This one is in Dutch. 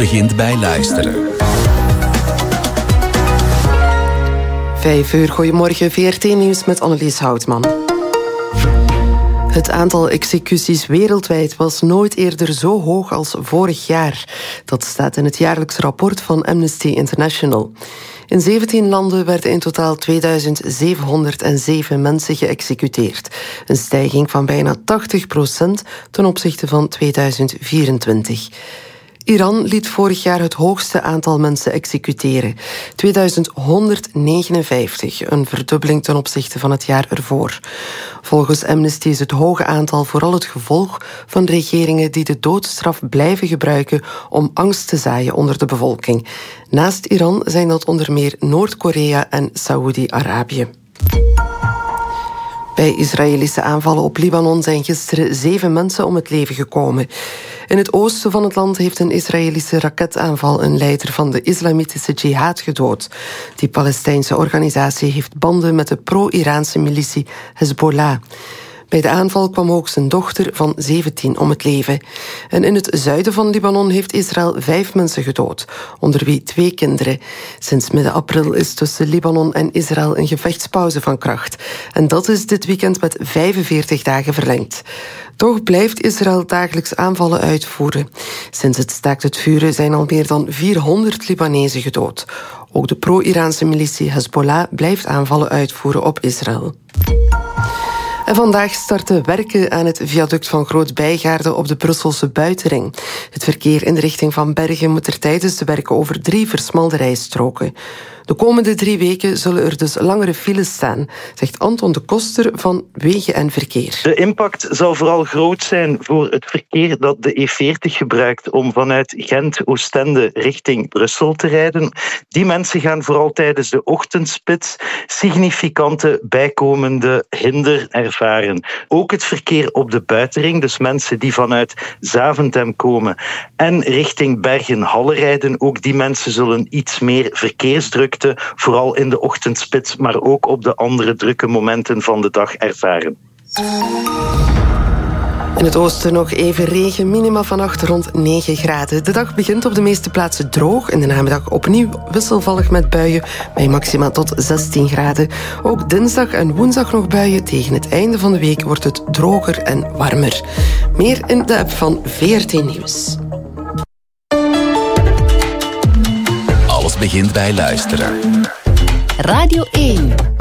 begint bij luisteren. 5 uur, goedemorgen, VRT Nieuws met Annelies Houtman. Het aantal executies wereldwijd was nooit eerder zo hoog als vorig jaar. Dat staat in het jaarlijks rapport van Amnesty International. In 17 landen werden in totaal 2707 mensen geëxecuteerd. Een stijging van bijna 80% ten opzichte van 2024. Iran liet vorig jaar het hoogste aantal mensen executeren. 2159, een verdubbeling ten opzichte van het jaar ervoor. Volgens Amnesty is het hoge aantal vooral het gevolg van regeringen die de doodstraf blijven gebruiken om angst te zaaien onder de bevolking. Naast Iran zijn dat onder meer Noord-Korea en Saoedi-Arabië. Bij Israëlische aanvallen op Libanon zijn gisteren 7 mensen om het leven gekomen. In het oosten van het land heeft een Israëlische raketaanval een leider van de islamitische jihad gedood. Die Palestijnse organisatie heeft banden met de pro-Iraanse militie Hezbollah. Bij de aanval kwam ook zijn dochter van 17 om het leven. En in het zuiden van Libanon heeft Israël 5 mensen gedood, onder wie 2 kinderen. Sinds midden april is tussen Libanon en Israël een gevechtspauze van kracht. En dat is dit weekend met 45 dagen verlengd. Toch blijft Israël dagelijks aanvallen uitvoeren. Sinds het staakt het vuren zijn al meer dan 400 Libanezen gedood. Ook de pro-Iraanse militie Hezbollah blijft aanvallen uitvoeren op Israël. En vandaag starten werken aan het viaduct van Groot-Bijgaarde op de Brusselse Buitenring. Het verkeer in de richting van Bergen moet er tijdens de werken over 3 versmalde rijstroken. De komende 3 weken zullen er dus langere files staan, zegt Anton de Koster van Wegen en Verkeer. De impact zal vooral groot zijn voor het verkeer dat de E40 gebruikt om vanuit Gent, Oostende richting Brussel te rijden. Die mensen gaan vooral tijdens de ochtendspits significante bijkomende hinder ervaren. Ook het verkeer op de Buitenring, dus mensen die vanuit Zaventem komen en richting Bergen-Halle rijden, ook die mensen zullen iets meer verkeersdruk, vooral in de ochtendspits, maar ook op de andere drukke momenten van de dag ervaren. In het oosten nog even regen, minima vannacht rond 9 graden. De dag begint op de meeste plaatsen droog. In de namiddag opnieuw wisselvallig met buien, bij maxima tot 16 graden. Ook dinsdag en woensdag nog buien. Tegen het einde van de week wordt het droger en warmer. Meer in de app van VRT Nieuws. Alles begint bij luisteren. Radio 1.